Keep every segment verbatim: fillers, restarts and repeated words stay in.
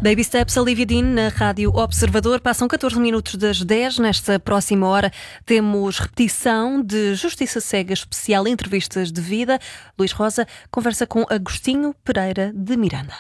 Baby Steps, Olivia Dean, na Rádio Observador. Passam catorze minutos das dez. Nesta próxima hora temos repetição de Justiça Cega especial Entrevistas de Vida. Luís Rosa conversa com Agostinho Pereira de Miranda.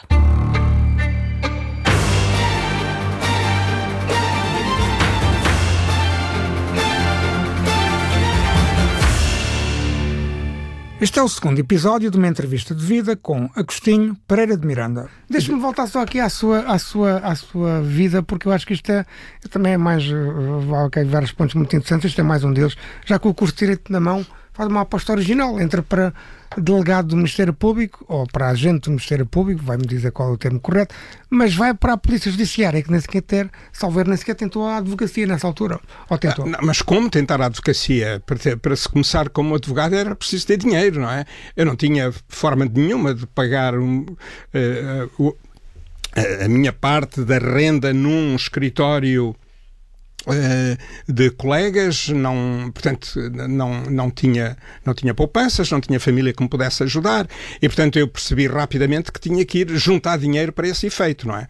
Este é o segundo episódio de uma entrevista de vida com Agostinho Pereira de Miranda. Deixe-me voltar só aqui à sua, à, sua, à sua vida, porque eu acho que isto é, também é mais... Há vários pontos muito interessantes, este é mais um deles. Já com o curso de Direito na mão, faz uma aposta original, entra para delegado do Ministério Público, ou para agente do Ministério Público, vai-me dizer qual é o termo correto, mas vai para a Polícia Judiciária, que nem sequer ter, salver, nem sequer tentou a advocacia nessa altura, ou tentou? Ah, não, mas como tentar a advocacia? Para, ter, para se começar como advogado era preciso ter dinheiro, não é? Eu não tinha forma nenhuma de pagar um, uh, uh, a minha parte da renda num escritório de colegas, não, portanto, não, não, tinha, não tinha poupanças, não tinha família que me pudesse ajudar e, portanto, eu percebi rapidamente que tinha que ir juntar dinheiro para esse efeito, não é?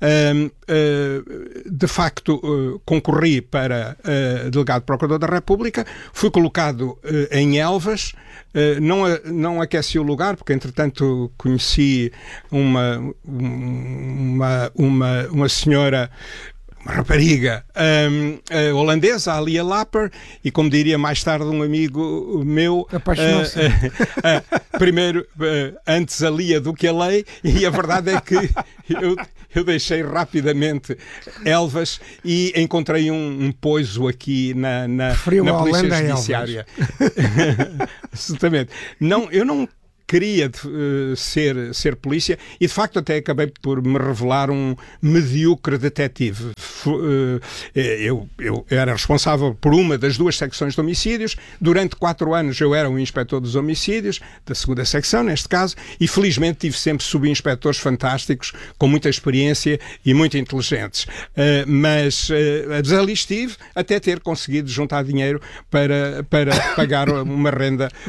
De facto, concorri para delegado Procurador da República, fui colocado em Elvas, não, não aqueci o lugar, porque, entretanto, conheci uma, uma, uma, uma senhora, uma rapariga um, uh, holandesa, a Lia Lapper, e como diria mais tarde um amigo meu, apaixonou-se. Uh, uh, uh, primeiro, uh, antes a Lia do que a lei, e a verdade é que eu, eu deixei rapidamente Elvas e encontrei um, um poiso aqui na, na, na Polícia Judiciária. Absolutamente. Não, eu não queria uh, ser, ser polícia e, de facto, até acabei por me revelar um medíocre detetive. Uh, eu, eu era responsável por uma das duas secções de homicídios. Durante quatro anos eu era o inspetor dos homicídios, da segunda secção, neste caso, e felizmente tive sempre subinspetores fantásticos, com muita experiência e muito inteligentes. Uh, mas uh, ali estive até ter conseguido juntar dinheiro para, para pagar uma renda